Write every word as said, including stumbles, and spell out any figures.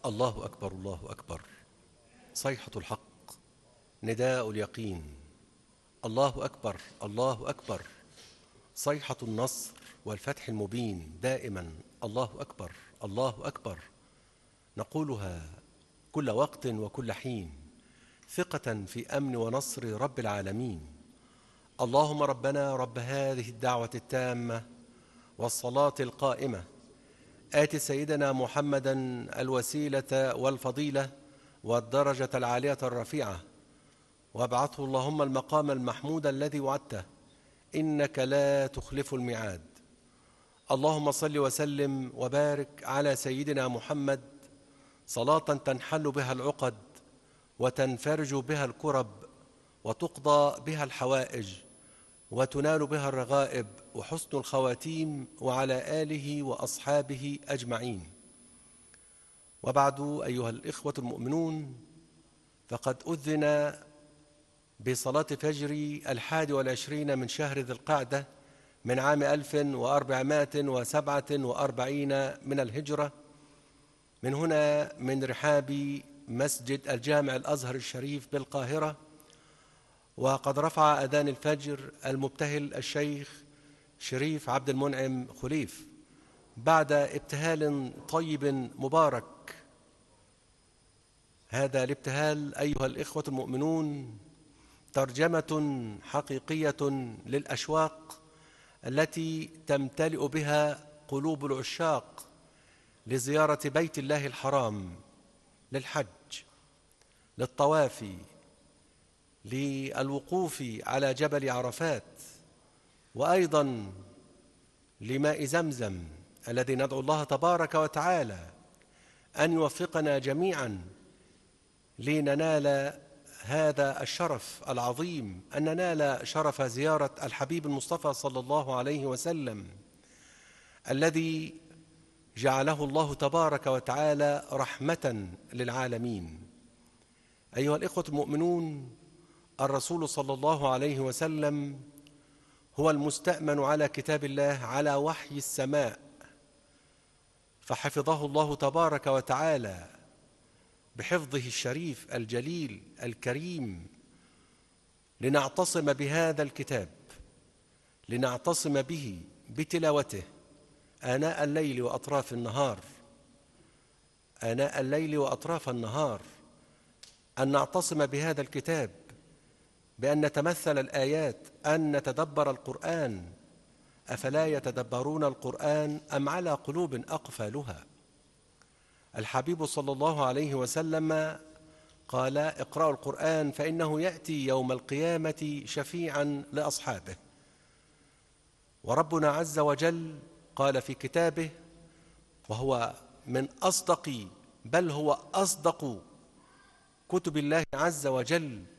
الله أكبر الله أكبر. صيحة الحق، نداء اليقين. الله أكبر الله أكبر. صيحة النصر والفتح المبين دائما. الله أكبر الله أكبر. نقولها كل وقت وكل حين ثقة في أمن ونصر رب العالمين. اللهم ربنا رب هذه الدعوة التامة والصلاة القائمة، آت سيدنا محمدا الوسيلة والفضيلة والدرجة العالية الرفيعة، وابعثه اللهم المقام المحمود الذي وعدته، إنك لا تخلف الميعاد. اللهم صل وسلم وبارك على سيدنا محمد صلاة تنحل بها العقد وتنفرج بها الكرب وتقضى بها الحوائج وتنال بها الرغائب وحسن الخواتيم، وعلى آله وأصحابه أجمعين. وبعد، أيها الإخوة المؤمنون، فقد أذن بصلاة فجر الحادي والعشرين من شهر ذي القعدة من عام ألف وأربعمائة وسبعة وأربعين من الهجرة، من هنا من رحاب مسجد الجامع الأزهر الشريف بالقاهرة. وقد رفع أذان الفجر المبتهل الشيخ شريف عبد المنعم خليف بعد ابتهال طيب مبارك. هذا الابتهال أيها الإخوة المؤمنون ترجمة حقيقية للأشواق التي تمتلئ بها قلوب العشاق لزيارة بيت الله الحرام، للحج، للطواف، للوقوف على جبل عرفات، وأيضا لماء زمزم الذي ندعو الله تبارك وتعالى أن يوفقنا جميعا لننال هذا الشرف العظيم، أن ننال شرف زيارة الحبيب المصطفى صلى الله عليه وسلم الذي جعله الله تبارك وتعالى رحمة للعالمين. أيها الإخوة المؤمنون، الرسول صلى الله عليه وسلم هو المستأمن على كتاب الله على وحي السماء، فحفظه الله تبارك وتعالى بحفظه الشريف الجليل الكريم، لنعتصم بهذا الكتاب، لنعتصم به بتلاوته آناء الليل وأطراف النهار، آناء الليل وأطراف النهار، أن نعتصم بهذا الكتاب بأن نتمثل الآيات، أن نتدبر القرآن. أفلا يتدبرون القرآن أم على قلوب أقفالها؟ الحبيب صلى الله عليه وسلم قال: اقرأوا القرآن فإنه يأتي يوم القيامة شفيعا لأصحابه. وربنا عز وجل قال في كتابه، وهو من أصدق بل هو أصدق كتب الله عز وجل